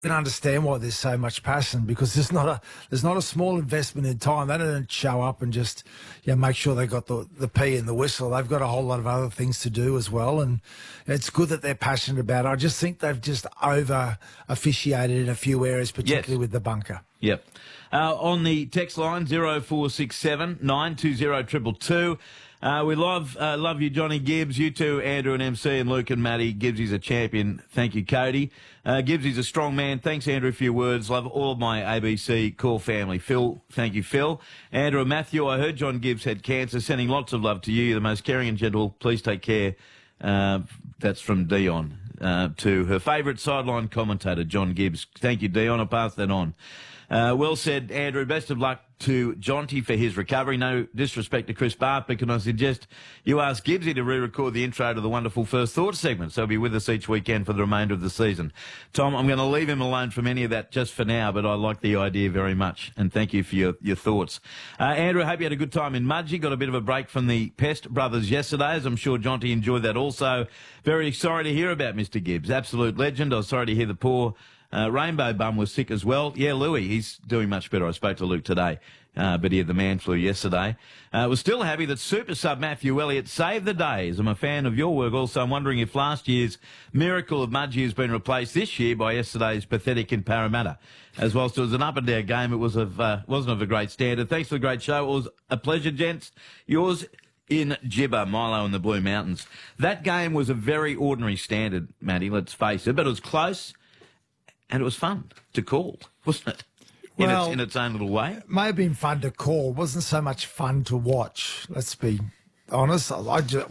can understand why there's so much passion, because there's not a small investment in time. They don't show up and just make sure they got the pee and the whistle. They've got a whole lot of other things to do as well, and it's good that they're passionate about it. I just think they've just over officiated in a few areas, particularly with the bunker. Yep. On the text line 0467 920 222. We love you, Johnny Gibbs. You too, Andrew and MC and Luke and Matty. Gibbsy's a champion. Thank you, Cody. Gibbsy's a strong man. Thanks, Andrew, for your words. Love all of my ABC Call family. Phil, thank you, Phil. Andrew and Matthew, I heard John Gibbs had cancer. Sending lots of love to you. You're the most caring and gentle. Please take care. That's from Dion to her favourite sideline commentator, John Gibbs. Thank you, Dion. I'll pass that on. Well said, Andrew. Best of luck to Jonty for his recovery. No disrespect to Chris Barth, but can I suggest you ask Gibbsy to re-record the intro to the wonderful First Thoughts segment, so he'll be with us each weekend for the remainder of the season. Tom, I'm going to leave him alone from any of that just for now, but I like the idea very much, and thank you for your thoughts. Andrew, I hope you had a good time in Mudgee. Got a bit of a break from the Pest brothers yesterday, as I'm sure Jonty enjoyed that also. Very sorry to hear about Mr. Gibbs. Absolute legend. I was sorry to hear the poor Rainbow Bum was sick as well. Yeah, Louis, he's doing much better. I spoke to Luke today, but he had the man flu yesterday. Was still happy that super sub Matthew Elliott saved the days. I'm a fan of your work also. I'm wondering if last year's miracle of Mudgee has been replaced this year by yesterday's pathetic in Parramatta. As whilst it was an up and down game, it was wasn't of a great standard. Thanks for the great show. It was a pleasure, gents. Yours in Gibber, Milo and the Blue Mountains. That game was a very ordinary standard, Matty, let's face it, but it was close. And it was fun to call, wasn't it? In its own little way. It may have been fun to call. It wasn't so much fun to watch. Let's be honest. The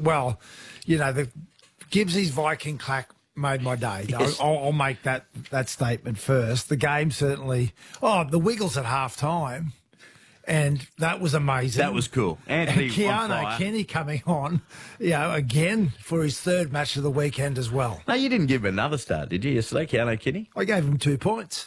Gibbsy's Viking clack made my day. Yes. I'll make that statement first. The game certainly. The Wiggles at half time. And that was amazing. That was cool. Anthony and Keanu Kenny coming on, again for his third match of the weekend as well. No, you didn't give him another start, did you, yesterday, Keanu Kenny? I gave him 2 points.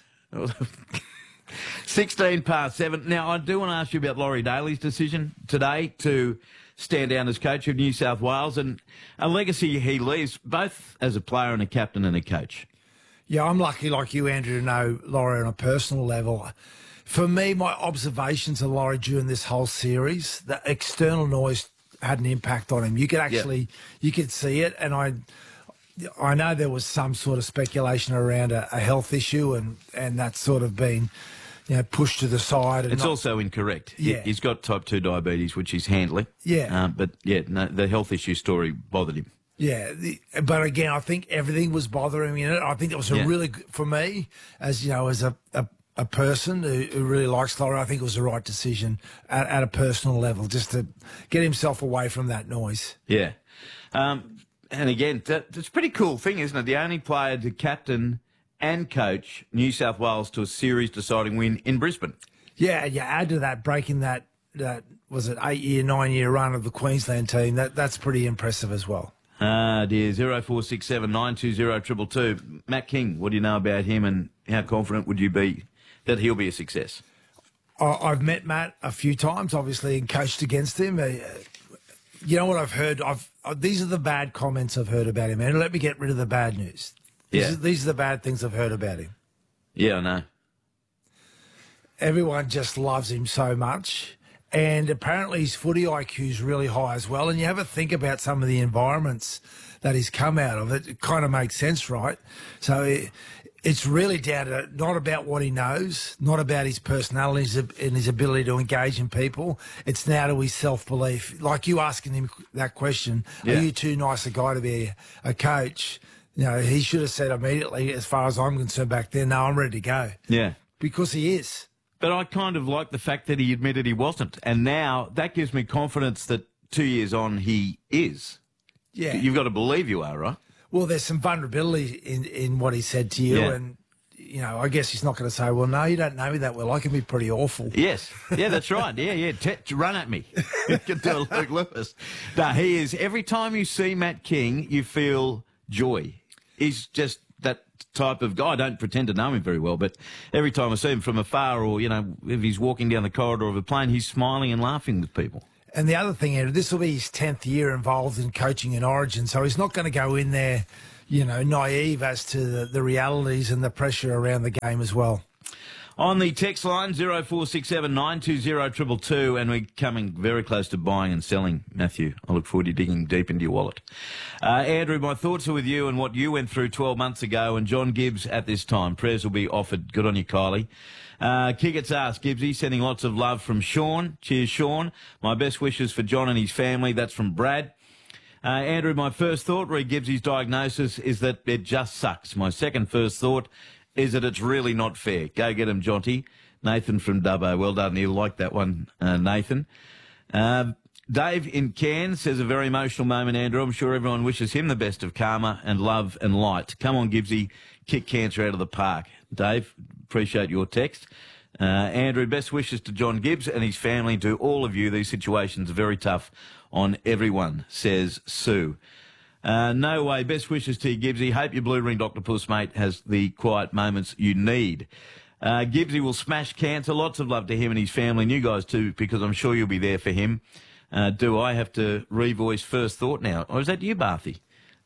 7:16. Now, I do want to ask you about Laurie Daly's decision today to stand down as coach of New South Wales, and a legacy he leaves, both as a player and a captain and a coach. Yeah, I'm lucky like you, Andrew, to know Laurie on a personal level. For me, my observations of Laurie during this whole series, the external noise had an impact on him. You could actually, you could see it, and I know there was some sort of speculation around a health issue, and that's sort of been, pushed to the side. And it's also incorrect. Yeah. He's got type 2 diabetes, which he's handling. Yeah. The health issue story bothered him. Yeah, but again, I think everything was bothering him. I think it was a really good, for me, as a person who really likes Laurie, I think it was the right decision at a personal level, just to get himself away from that noise. Yeah. And again, it's a pretty cool thing, isn't it? The only player to captain and coach New South Wales to a series-deciding win in Brisbane. Yeah, you add to that, breaking that was it 8-year, 9-year run of the Queensland team. That's pretty impressive as well. Dear, 0467 920 222. Matt King, what do you know about him, and how confident would you be that he'll be a success? I've met Matt a few times, obviously, and coached against him. You know what I've heard? These are the bad comments I've heard about him, and let me get rid of the bad news. These are the bad things I've heard about him. Yeah, I know. Everyone just loves him so much, and apparently his footy IQ is really high as well. And you have a think about some of the environments that he's come out of. It kind of makes sense, right? So it's really down to not about what he knows, not about his personality and his ability to engage in people. It's now to his self-belief. Like you asking him that question, are you too nice a guy to be a coach? He should have said immediately, as far as I'm concerned back then, no, I'm ready to go. Yeah. Because he is. But I kind of like the fact that he admitted he wasn't. And now that gives me confidence that 2 years on he is. Yeah. You've got to believe you are, right? Well, there's some vulnerability in what he said to you, and I guess he's not going to say, "Well, no, you don't know me that well. I can be pretty awful." Yes, yeah, that's right. Yeah, run at me. You can do Luke Lewis. No, he is. Every time you see Matt King, you feel joy. He's just that type of guy. I don't pretend to know him very well, but every time I see him from afar, or if he's walking down the corridor of a plane, he's smiling and laughing with people. And the other thing, Andrew, this will be his 10th year involved in coaching in Origin, so he's not going to go in there naive as to the realities and the pressure around the game as well. On the text line, 0467 920 222, and we're coming very close to buying and selling, Matthew. I look forward to digging deep into your wallet. Andrew, my thoughts are with you and what you went through 12 months ago, and John Gibbs at this time. Prayers will be offered. Good on you, Kylie. Kiggett's asked, Gibbsy, sending lots of love from Sean. Cheers, Sean. My best wishes for John and his family. That's from Brad. Andrew, my first thought, re Gibbsy's diagnosis, is that it just sucks. My second first thought is that it's really not fair. Go get him, Jonty. Nathan from Dubbo. Well done. He'll like that one, Nathan. Dave in Cairns says a very emotional moment, Andrew. I'm sure everyone wishes him the best of karma and love and light. Come on, Gibbsy. Kick cancer out of the park. Dave, appreciate your text. Andrew, best wishes to John Gibbs and his family, to all of you. These situations are very tough on everyone, says Sue. No way. Best wishes to you, Gibbsy. Hope your Blue Ring Dr. Puss, mate, has the quiet moments you need. Gibbsy will smash cancer. Lots of love to him and his family, and you guys too, because I'm sure you'll be there for him. Do I have to revoice first thought now? Or is that you, Barthy?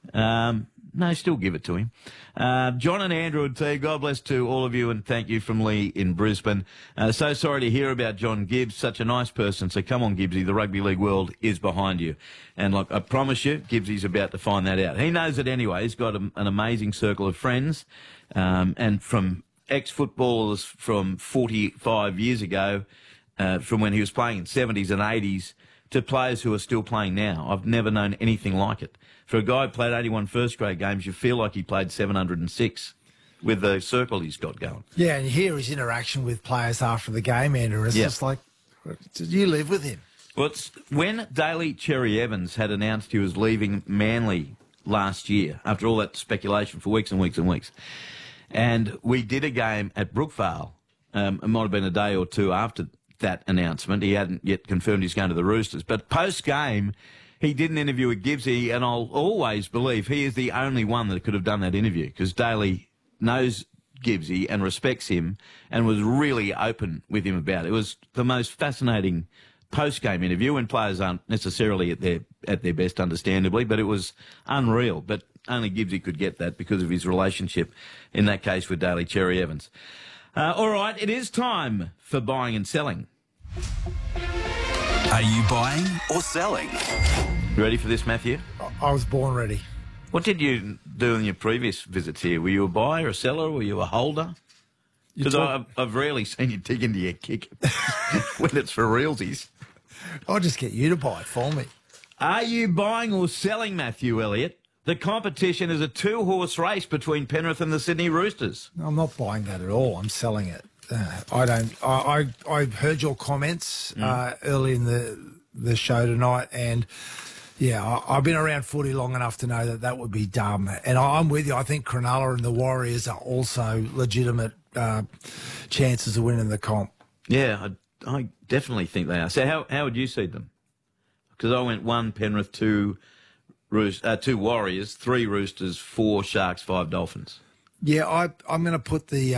No, still give it to him. John and Andrew would say, God bless to all of you, and thank you from Lee in Brisbane. So sorry to hear about John Gibbs, such a nice person. So come on, Gibbsy, the rugby league world is behind you. And like I promise you, Gibbsy's about to find that out. He knows it anyway. He's got an amazing circle of friends, and from ex-footballers from 45 years ago, from when he was playing in 70s and 80s, to players who are still playing now. I've never known anything like it. For a guy who played 81 first-grade games, you feel like he played 706 with the circle he's got going. Yeah, and you hear his interaction with players after the game, Andrew. It's just like, did you live with him? Well, it's when Daly Cherry Evans had announced he was leaving Manly last year, after all that speculation for weeks and weeks and weeks, and we did a game at Brookvale. It might have been a day or two after that announcement. He hadn't yet confirmed he's going to the Roosters. But post-game, he did an interview with Gibbsy, and I'll always believe he is the only one that could have done that interview, because Daly knows Gibbsy and respects him and was really open with him about it. It was the most fascinating post-game interview, when players aren't necessarily at their best, understandably, but it was unreal. But only Gibbsy could get that because of his relationship, in that case, with Daly Cherry Evans. All right, it is time for buying and selling. Are you buying or selling? You ready for this, Matthew? I was born ready. What did you do in your previous visits here? Were you a buyer, a seller, were you a holder? Because I've rarely seen you dig into your kick when it's for realsies. I'll just get you to buy it for me. Are you buying or selling, Matthew Elliott? The competition is a two-horse race between Penrith and the Sydney Roosters. I'm not buying that at all. I'm selling it. I heard your comments early in the show tonight, and yeah, I've been around footy long enough to know that would be dumb. And I'm with you. I think Cronulla and the Warriors are also legitimate chances of winning the comp. Yeah, I definitely think they are. So how would you see them? Because I went 1 Penrith, 2 Warriors, 3 Roosters, 4 Sharks, 5 Dolphins. Yeah, I'm going to put the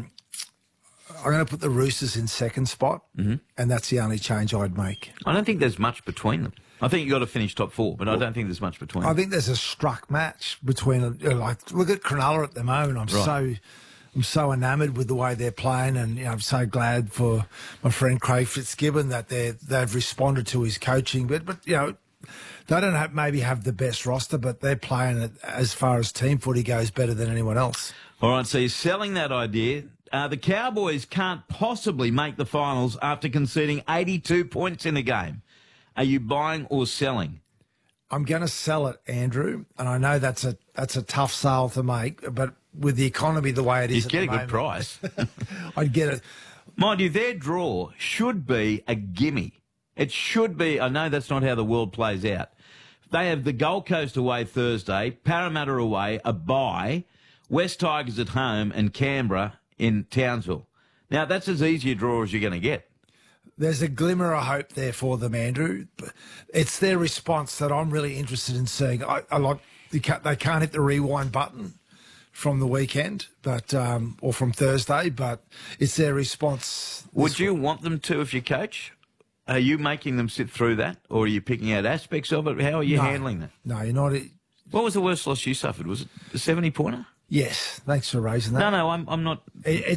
Roosters in second spot, and that's the only change I'd make. I don't think there's much between them. I think you've got to finish top 4, but I don't think there's much between them. I think there's a struck match between, look at Cronulla at the moment. I'm so enamoured with the way they're playing, and I'm so glad for my friend Craig Fitzgibbon that they've responded to his coaching. But they don't maybe have the best roster, but they're playing it, as far as team footy goes, better than anyone else. All right, so you're selling that idea. The Cowboys can't possibly make the finals after conceding 82 points in a game. Are you buying or selling? I'm going to sell it, Andrew, and I know that's a tough sale to make, but with the economy the way it is, you get a good price. I'd get it. Mind you, their draw should be a gimme. It should be. I know that's not how the world plays out. They have the Gold Coast away Thursday, Parramatta away, a bye, West Tigers at home, and Canberra in Townsville. Now, that's as easy a draw as you're going to get. There's a glimmer of hope there for them, Andrew. It's their response that I'm really interested in seeing. They can't hit the rewind button from the weekend, or from Thursday, but it's their response. Would you want them to if you coach? Are you making them sit through that, or are you picking out aspects of it? How are you handling that? No, you're not. What was the worst loss you suffered? Was it a 70-pointer? Yes, thanks for raising that. No, I'm not. It's